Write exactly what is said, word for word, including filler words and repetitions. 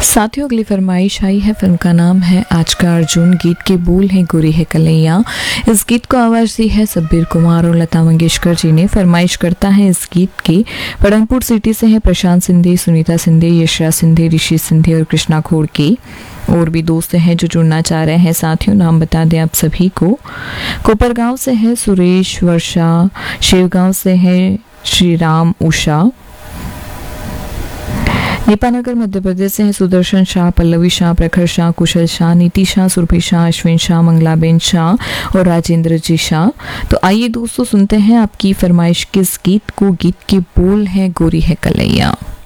साथियों, अगली फरमाइश आई है। फिल्म का नाम है आज का अर्जुन। गीत के बोल हैं गोरी है कलैया। इस गीत को आवाज़ दी है सब्बीर कुमार और लता मंगेशकर जी ने। फरमाइश करता है इस गीत की पढ़नपुर सिटी से है प्रशांत सिंधे, सुनीता सिंधे, यशरा सिंधे, ऋषि सिंधे और कृष्णा खोड़के। और भी दोस्त हैं जो जुड़ना चाह रहे हैं। साथियों, नाम बता दें आप सभी को। कोपरगांव से है सुरेश, वर्षा, शिवगांव से है श्री राम, उषा, नेपानगर मध्य प्रदेश से हैं सुदर्शन शाह, पल्लवी शाह, प्रखर शाह, कुशल शाह, नीति शाह, सुरभि शाह, अश्विन शाह, मंगलाबेन शाह और राजेंद्र जी शाह। तो आइए दोस्तों, सुनते हैं आपकी फरमाइश किस गीत को। गीत के बोल हैं गोरी है कलैया।